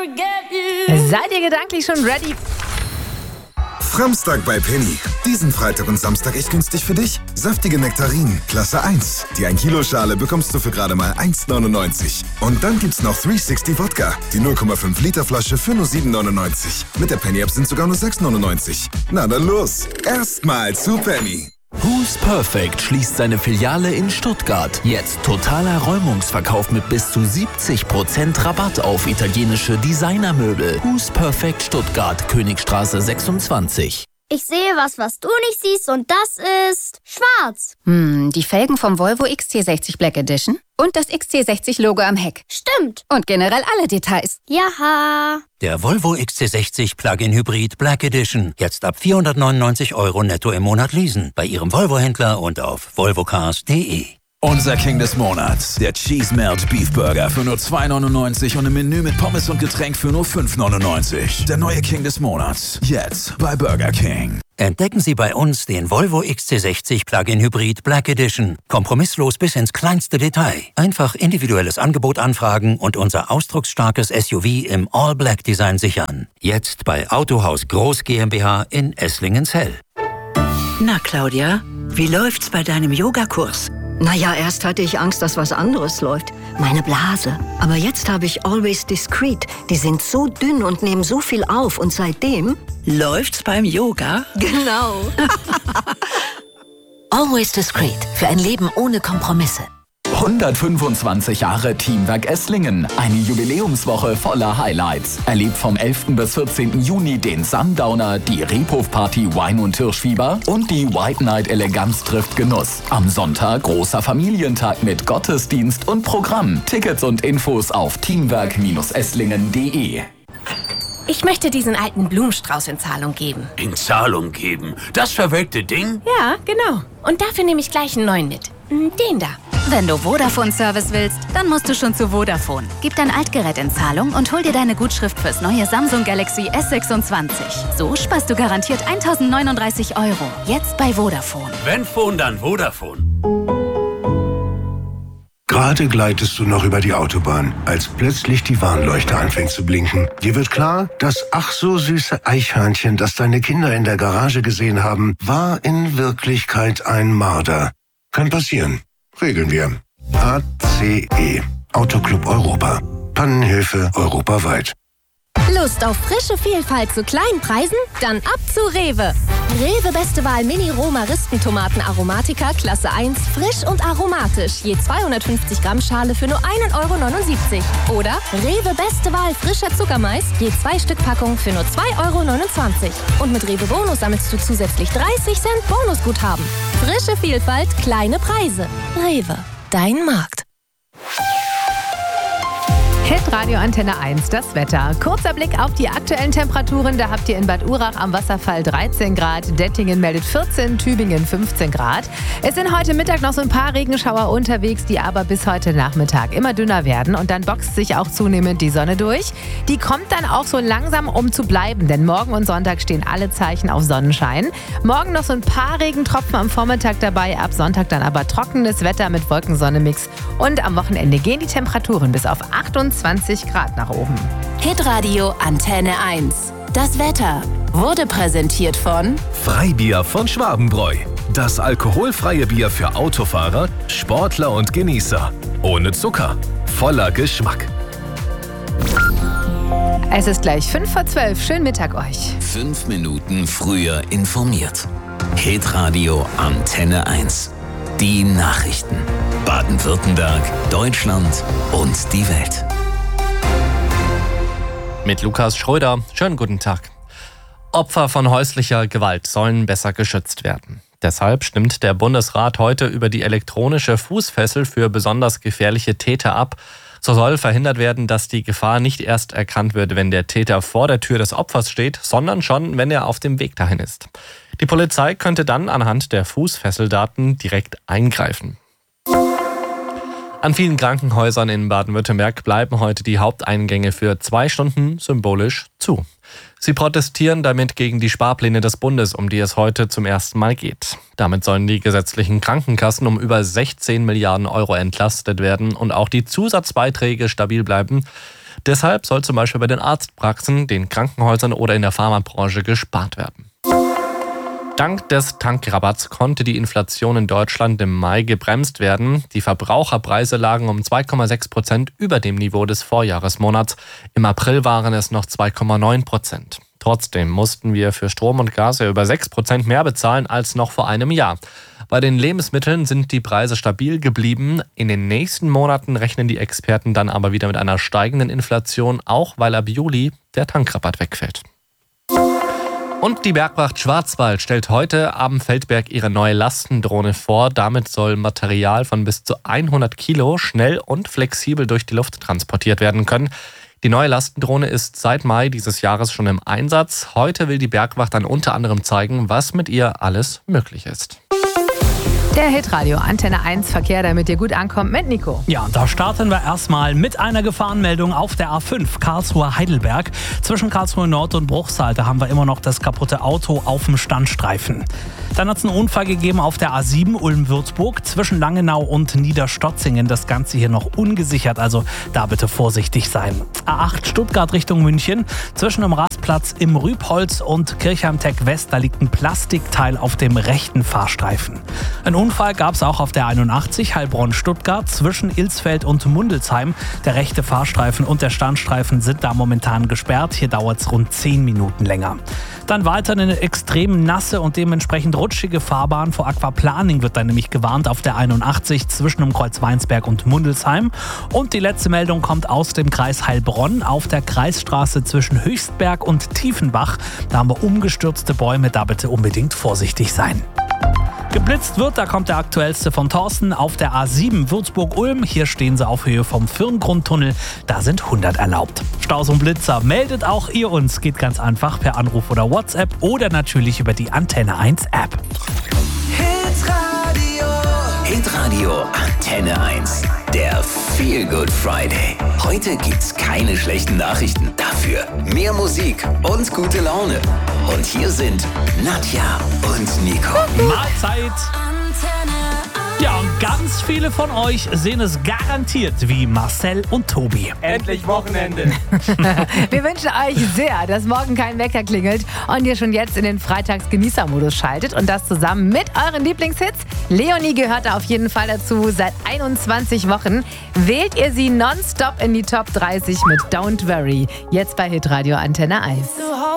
Seid ihr gedanklich schon ready? Framstag bei Penny. Diesen Freitag und Samstag echt günstig für dich. Saftige Nektarinen, Klasse 1. Die 1 Kilo Schale bekommst du für gerade mal 1,99. Und dann gibt's noch 360 Wodka. Die 0,5 Liter Flasche für nur 7,99. Mit der Penny-App sind sogar nur 6,99. Na dann los. Erstmal zu Penny. Who's Perfect schließt seine Filiale in Stuttgart. Jetzt totaler Räumungsverkauf mit bis zu 70% Rabatt auf italienische Designermöbel. Who's Perfect Stuttgart, Königstraße 26. Ich sehe was du nicht siehst und das ist schwarz. Die Felgen vom Volvo XC60 Black Edition und das XC60-Logo am Heck. Stimmt. Und generell alle Details. Jaha. Der Volvo XC60 Plug-in Hybrid Black Edition. Jetzt ab 499 € netto im Monat leasen. Bei Ihrem Volvo-Händler und auf volvocars.de. Unser King des Monats, der Cheese Melt Beef Burger für nur 2,99 und im Menü mit Pommes und Getränk für nur 5,99. Der neue King des Monats, jetzt bei Burger King. Entdecken Sie bei uns den Volvo XC60 Plug-in Hybrid Black Edition. Kompromisslos bis ins kleinste Detail. Einfach individuelles Angebot anfragen und unser ausdrucksstarkes SUV im All-Black-Design sichern. Jetzt bei Autohaus Groß GmbH in Esslingensell. Na Claudia, wie läuft's bei deinem Yogakurs? Naja, erst hatte ich Angst, dass was anderes läuft. Meine Blase. Aber jetzt habe ich Always Discreet. Die sind so dünn und nehmen so viel auf. Und seitdem... Läuft's beim Yoga? Genau. Always Discreet. Für ein Leben ohne Kompromisse. 125 Jahre Teamwork Esslingen. Eine Jubiläumswoche voller Highlights. Erlebt vom 11. bis 14. Juni den Sundowner, die Rebhof-Party Wein und Hirschfieber und die White Night Eleganz trifft Genuss. Am Sonntag großer Familientag mit Gottesdienst und Programm. Tickets und Infos auf teamwork-esslingen.de. Ich möchte diesen alten Blumenstrauß in Zahlung geben. In Zahlung geben? Das verwelkte Ding? Ja, genau. Und dafür nehme ich gleich einen neuen mit. Den da. Wenn du Vodafone-Service willst, dann musst du schon zu Vodafone. Gib dein Altgerät in Zahlung und hol dir deine Gutschrift fürs neue Samsung Galaxy S26. So sparst du garantiert 1.039 €. Jetzt bei Vodafone. Wenn Phone, dann Vodafone. Gerade gleitest du noch über die Autobahn, als plötzlich die Warnleuchte anfängt zu blinken. Dir wird klar, das ach so süße Eichhörnchen, das deine Kinder in der Garage gesehen haben, war in Wirklichkeit ein Marder. Kann passieren. Regeln wir. ACE. Autoclub Europa. Pannenhilfe europaweit. Lust auf frische Vielfalt zu kleinen Preisen? Dann ab zu Rewe. Rewe Beste Wahl Mini Roma-Ristentomaten Aromatica Klasse 1, frisch und aromatisch. Je 250 Gramm Schale für nur 1,79 €. Oder Rewe Beste Wahl frischer Zuckermais, je 2 Stück Packung für nur 2,29 €. Und mit Rewe Bonus sammelst du zusätzlich 30 Cent Bonusguthaben. Frische Vielfalt, kleine Preise. Rewe, dein Markt. Hitradio Antenne 1, das Wetter. Kurzer Blick auf die aktuellen Temperaturen. Da habt ihr in Bad Urach am Wasserfall 13 Grad, Dettingen meldet 14, Tübingen 15 Grad. Es sind heute Mittag noch so ein paar Regenschauer unterwegs, die aber bis heute Nachmittag immer dünner werden. Und dann boxt sich auch zunehmend die Sonne durch. Die kommt dann auch so langsam, um zu bleiben, denn morgen und Sonntag stehen alle Zeichen auf Sonnenschein. Morgen noch so ein paar Regentropfen am Vormittag dabei, ab Sonntag dann aber trockenes Wetter mit Wolkensonne-Mix. Und am Wochenende gehen die Temperaturen bis auf 28 Grad nach oben. Hitradio Antenne 1. Das Wetter wurde präsentiert von Freibier von Schwabenbräu. Das alkoholfreie Bier für Autofahrer, Sportler und Genießer. Ohne Zucker, voller Geschmack. Es ist gleich 11:55. Schönen Mittag euch. 5 Minuten früher informiert. Hitradio Antenne 1. Die Nachrichten. Baden-Württemberg, Deutschland und die Welt. Mit Lukas Schröder. Schönen guten Tag. Opfer von häuslicher Gewalt sollen besser geschützt werden. Deshalb stimmt der Bundesrat heute über die elektronische Fußfessel für besonders gefährliche Täter ab. So soll verhindert werden, dass die Gefahr nicht erst erkannt wird, wenn der Täter vor der Tür des Opfers steht, sondern schon, wenn er auf dem Weg dahin ist. Die Polizei könnte dann anhand der Fußfesseldaten direkt eingreifen. An vielen Krankenhäusern in Baden-Württemberg bleiben heute die Haupteingänge für 2 Stunden symbolisch zu. Sie protestieren damit gegen die Sparpläne des Bundes, um die es heute zum ersten Mal geht. Damit sollen die gesetzlichen Krankenkassen um über 16 Milliarden € entlastet werden und auch die Zusatzbeiträge stabil bleiben. Deshalb soll zum Beispiel bei den Arztpraxen, den Krankenhäusern oder in der Pharmabranche gespart werden. Dank des Tankrabatts konnte die Inflation in Deutschland im Mai gebremst werden. Die Verbraucherpreise lagen um 2,6% über dem Niveau des Vorjahresmonats. Im April waren es noch 2,9%. Trotzdem mussten wir für Strom und Gas ja über 6% mehr bezahlen als noch vor einem Jahr. Bei den Lebensmitteln sind die Preise stabil geblieben. In den nächsten Monaten rechnen die Experten dann aber wieder mit einer steigenden Inflation, auch weil ab Juli der Tankrabatt wegfällt. Und die Bergwacht Schwarzwald stellt heute am Feldberg ihre neue Lastendrohne vor. Damit soll Material von bis zu 100 Kilo schnell und flexibel durch die Luft transportiert werden können. Die neue Lastendrohne ist seit Mai dieses Jahres schon im Einsatz. Heute will die Bergwacht dann unter anderem zeigen, was mit ihr alles möglich ist. Der Hitradio Antenne 1 Verkehr, damit ihr gut ankommt, mit Nico. Ja, da starten wir erstmal mit einer Gefahrenmeldung auf der A5 Karlsruhe-Heidelberg. Zwischen Karlsruhe Nord und Bruchsal, da haben wir immer noch das kaputte Auto auf dem Standstreifen. Dann hat es einen Unfall gegeben auf der A7 Ulm-Würzburg zwischen Langenau und Niederstotzingen. Das Ganze hier noch ungesichert, also da bitte vorsichtig sein. A8 Stuttgart Richtung München zwischen dem Rastplatz im Rübholz und Kirchheim-Tech West, da liegt ein Plastikteil auf dem rechten Fahrstreifen. Ein Unfall gab es auch auf der 81 Heilbronn-Stuttgart zwischen Ilsfeld und Mundelsheim. Der rechte Fahrstreifen und der Standstreifen sind da momentan gesperrt. Hier dauert es rund 10 Minuten länger. Dann weiter eine extrem nasse und dementsprechend rutschige Fahrbahn. Vor Aquaplaning wird dann nämlich gewarnt auf der 81 zwischen dem Kreuz Weinsberg und Mundelsheim. Und die letzte Meldung kommt aus dem Kreis Heilbronn auf der Kreisstraße zwischen Höchstberg und Tiefenbach. Da haben wir umgestürzte Bäume, da bitte unbedingt vorsichtig sein. Geblitzt wird, da kommt der aktuellste von Thorsten auf der A7 Würzburg-Ulm. Hier stehen sie auf Höhe vom Firngrundtunnel. Da sind 100 erlaubt. Staus und Blitzer, meldet auch ihr uns. Geht ganz einfach per Anruf oder WhatsApp oder natürlich über die Antenne 1 App. Hitradio Antenne 1. Der Feel Good Friday. Heute gibt's keine schlechten Nachrichten. Dafür mehr Musik und gute Laune. Und hier sind Nadja und Nico. Mahlzeit! Ja, und ganz viele von euch sehen es garantiert wie Marcel und Tobi. Endlich Wochenende. Wir wünschen euch sehr, dass morgen kein Wecker klingelt und ihr schon jetzt in den Freitags-Genießer-Modus schaltet und das zusammen mit euren Lieblingshits. Leonie gehört da auf jeden Fall dazu. Seit 21 Wochen wählt ihr sie nonstop in die Top 30 mit Don't Worry. Jetzt bei Hitradio Antenne 1.